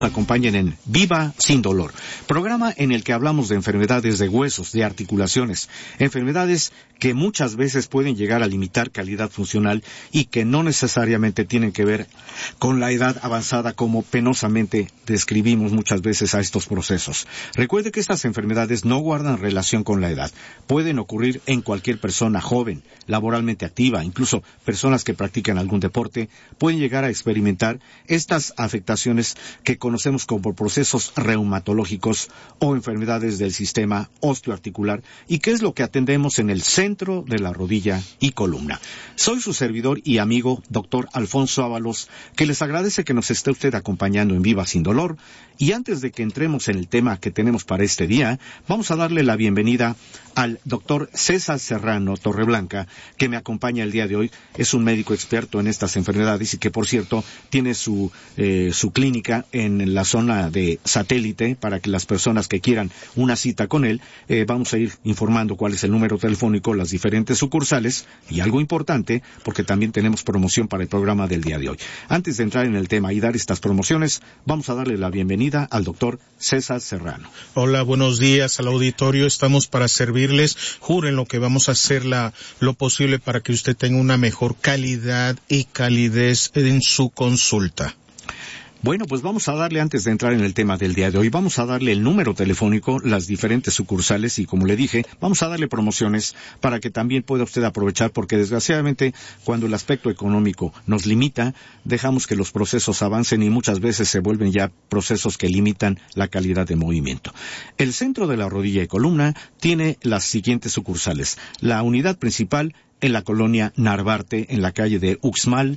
Acompañen en Viva Sin Dolor, programa en el que hablamos de enfermedades de huesos, de articulaciones, enfermedades que muchas veces pueden llegar a limitar calidad funcional y que no necesariamente tienen que ver con la edad avanzada, como penosamente describimos muchas veces a estos procesos. Recuerde que estas enfermedades no guardan relación con la edad. Pueden ocurrir en cualquier persona joven, laboralmente activa, incluso personas que practican algún deporte, pueden llegar a experimentar estas afectaciones que conocemos como procesos reumatológicos o enfermedades del sistema osteoarticular, y que es lo que atendemos en el centro de la rodilla y columna. Soy su servidor y amigo, Dr. Alfonso Ábalos, que les agradece que nos esté usted acompañando en Viva Sin Dolor. Y antes de que entremos en el tema que tenemos para este día, vamos a darle la bienvenida al Dr. César Serrano Torreblanca, que me acompaña el día de hoy. Es un médico experto en estas enfermedades y que, por cierto, tiene su clínica en la zona de Satélite, para que las personas que quieran una cita con él, vamos a ir informando cuál es el número telefónico, las diferentes sucursales, y algo importante, porque también tenemos promoción para el programa del día de hoy. Antes de entrar en el tema y dar estas promociones, vamos a darle la bienvenida al doctor César Serrano. Hola, buenos días al auditorio. Estamos para servirles. Juren lo que vamos a hacer lo posible para que usted tenga una mejor calidad y calidez en su consulta. Bueno, pues vamos a darle, antes de entrar en el tema del día de hoy, vamos a darle el número telefónico, las diferentes sucursales y, como le dije, vamos a darle promociones para que también pueda usted aprovechar, porque desgraciadamente cuando el aspecto económico nos limita, dejamos que los procesos avancen y muchas veces se vuelven ya procesos que limitan la calidad de movimiento. El centro de la rodilla y columna tiene las siguientes sucursales. La unidad principal en la colonia Narvarte, en la calle de Uxmal,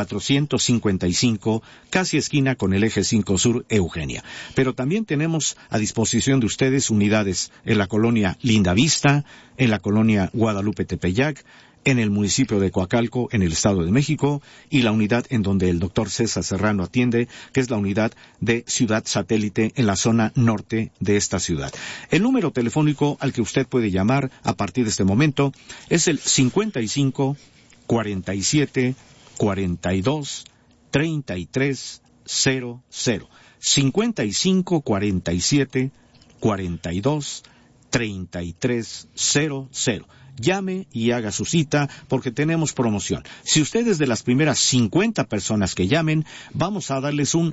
455, casi esquina con el eje 5 Sur, Eugenia. Pero también tenemos a disposición de ustedes unidades en la colonia Lindavista, en la colonia Guadalupe Tepeyac, en el municipio de Coacalco, en el Estado de México, y la unidad en donde el doctor César Serrano atiende, que es la unidad de Ciudad Satélite, en la zona norte de esta ciudad. El número telefónico al que usted puede llamar a partir de este momento es el 55 47 42 33 00. 55 47 42 33 00. Llame y haga su cita, porque tenemos promoción. Si usted es de las primeras 50 personas que llamen, vamos a darles un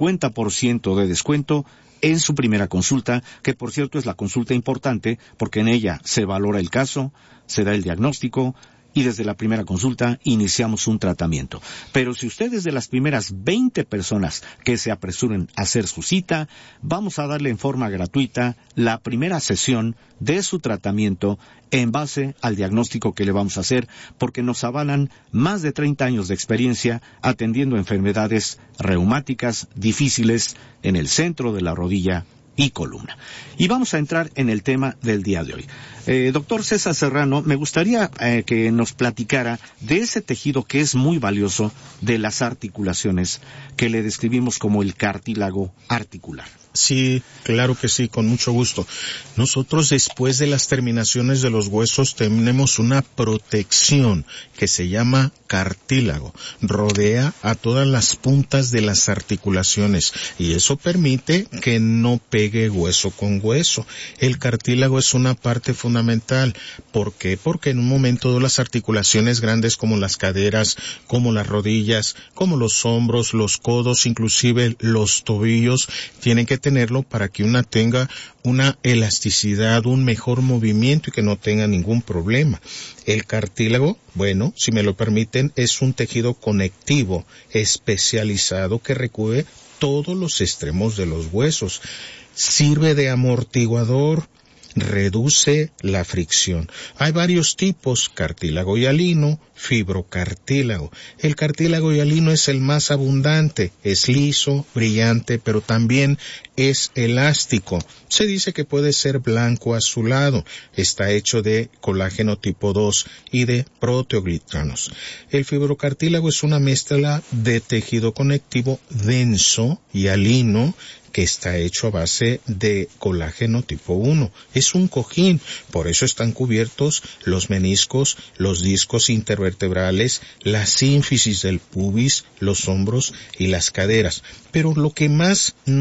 50% de descuento en su primera consulta, que por cierto es la consulta importante, porque en ella se valora el caso, se da el diagnóstico, y desde la primera consulta iniciamos un tratamiento. Pero si usted es de las primeras 20 personas que se apresuren a hacer su cita, vamos a darle en forma gratuita la primera sesión de su tratamiento en base al diagnóstico que le vamos a hacer, porque nos avalan más de 30 años de experiencia atendiendo enfermedades reumáticas difíciles en el centro de la rodilla y columna. Y vamos a entrar en el tema del día de hoy. Doctor César Serrano, me gustaría que nos platicara de ese tejido que es muy valioso de las articulaciones, que le describimos como el cartílago articular. Sí, claro que sí, con mucho gusto. Nosotros, después de las terminaciones de los huesos, tenemos una protección que se llama cartílago. Rodea a todas las puntas de las articulaciones y eso permite que no pegue hueso con hueso. El cartílago es una parte fundamental. ¿Por qué? Porque en un momento las articulaciones grandes, como las caderas, como las rodillas, como los hombros, los codos, inclusive los tobillos, tienen que tenerlo para que una tenga una elasticidad, un mejor movimiento y que no tenga ningún problema. El cartílago, bueno, si me lo permiten, es un tejido conectivo especializado que recubre todos los extremos de los huesos. Sirve de amortiguador, reduce la fricción. Hay varios tipos: cartílago hialino, fibrocartílago. El cartílago hialino es el más abundante, es liso, brillante, pero también es elástico. Se dice que puede ser blanco azulado. Está hecho de colágeno tipo 2 y de proteoglicanos. El fibrocartílago es una mezcla de tejido conectivo denso, hialino, que está hecho a base de colágeno tipo 1. Es un cojín, por eso están cubiertos los meniscos, los discos intervertebrales, la sínfisis del pubis, los hombros y las caderas. Pero lo que más